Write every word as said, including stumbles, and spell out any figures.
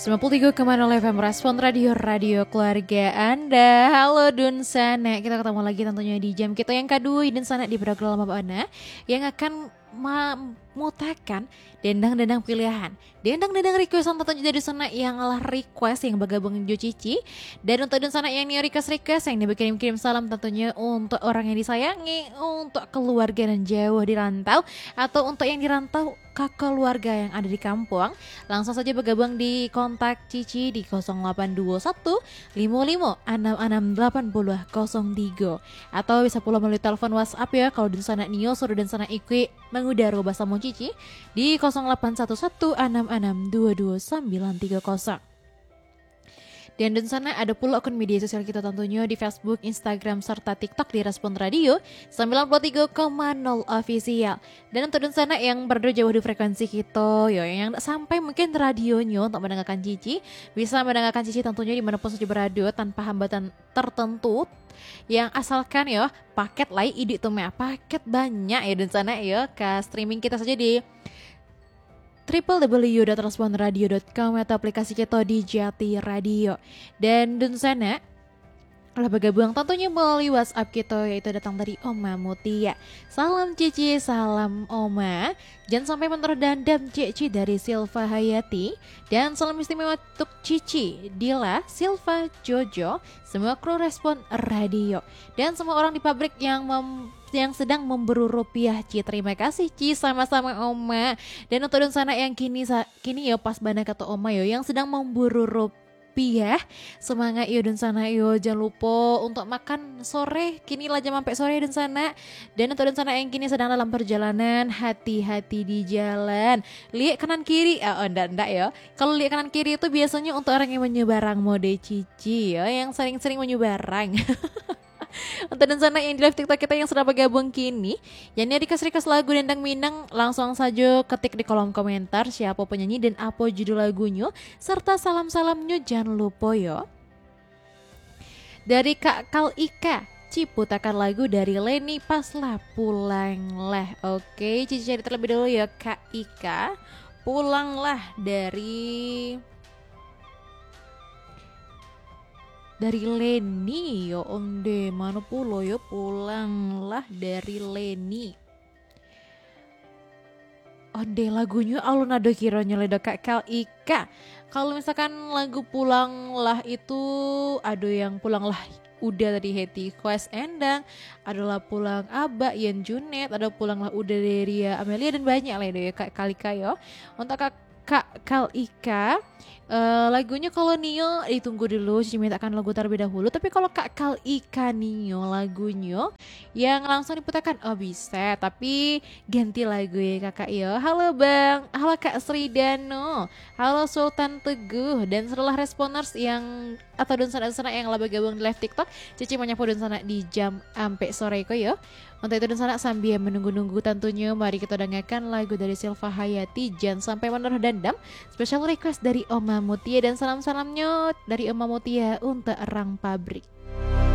sembilan puluh tiga koma nol F M Respon Radio, radio keluarga Anda. Halo Dun Sana, kita ketemu lagi tentunya di jam kita yang kedua dan sana di program apa Anda yang akan memutakan dendang-dendang pilihan, dendang-dendang requestan tentunya dari sana yang lah request yang bergabung Jo Cici. Dan untuk dan sana yang nih request-request yang dikirim-kirim salam tentunya untuk orang yang disayangi, untuk keluarga dan jauh di rantau, atau untuk yang dirantau ke keluarga yang ada di kampung, langsung saja bergabung di kontak Cici di nol delapan dua satu lima lima enam enam delapan nol nol tiga, atau bisa pula melalui telepon WhatsApp ya kalau dan sana Nio suruh dan sana Ikwi mengudara bahasa mau Cici di nol delapan satu satu enam enam dua dua sembilan tiga nol. Dan di sana ada pula akun media sosial kita tentunya di Facebook, Instagram, serta TikTok di Respon Radio sembilan puluh tiga koma nol Official. Dan untuk di sana yang berada jauh di frekuensi kita, ya, yang sampai mungkin radionya untuk mendengarkan Cici, bisa mendengarkan Cici tentunya dimanapun saja berada tanpa hambatan tertentu. Yang asalkan ya paket lain ide tuh meh paket banyak ya dan sana ya ke streaming kita saja di w w w dot respon radio dot com atau aplikasi kita di Jati Radio. Dan di sana lah bergabung tentunya melalui WhatsApp kita yaitu datang dari Oma Mutia. Salam Cici, salam Oma. Jangan sampai menurut dandam Cici dari Silva Hayati. Dan salam istimewa untuk Cici, Dila, Silva, Jojo, semua kru Respon Radio. Dan semua orang di pabrik yang mem yang sedang memburu rupiah Ci. Terima kasih Ci, sama-sama Oma. Dan untuk dan sana yang kini kini ya pas bana kata Oma yo yang sedang memburu rupiah, semangat yo dan sana yo, jangan lupa untuk makan sore kini lah jam sampai sore dan sana. Dan untuk dan sana yang kini sedang dalam perjalanan, hati-hati di jalan, lihat kanan kiri. Oh enggak enggak ya, kalau lihat kanan kiri itu biasanya untuk orang yang menyeberang mode Cici ya, yang sering-sering menyeberang. Untuk dan sana yang di live TikTok kita yang sudah bergabung kini, yang ini request-request lagu Dendang Minang, langsung saja ketik di kolom komentar siapa penyanyi dan apa judul lagunya, serta salam-salamnya jangan lupa ya. Dari Kak Kal Ika, Ciputakan lagu dari Leni Paslah Pulanglah. Oke, Cici cari terlebih dulu ya Kak Ika. Pulanglah dari dari Leni yo onde mana pulo yo, pulanglah dari Leni. Onde lagunya alun ado kiranya ledo Kak Kal Ika. Kalau misalkan lagu pulanglah itu ada yang pulanglah udah dari Heti Quest Endang, adalah pulang Aba Ian Junet, ada pulanglah udah dari Amelia dan banyak lah ya Kak Kal Ika yo. Untuk Kak Kak Kal Ika, uh, lagunya kalau Nio ditunggu dulu, Cici mintakan lagu terlebih dahulu. Tapi kalau Kak Kal Ika Nio lagunya yang langsung diputarkan, oh bisa. Tapi ganti lagu ya kakak yo. Halo Bang, halo Kak Sridano, halo Sultan Teguh, dan setelah responers yang atau dan sana-sana yang laba gabung di live TikTok, Cici menyapa dan sana di jam sampai sore ko yo. Untuk itu dan sana sambil menunggu-nunggu tentunya mari kita dengarkan lagu dari Silva Hayati, Jangan Sampai Menaruh Dendam, special request dari Oma Mutia, dan salam-salamnya dari Oma Mutia untuk orang pabrik.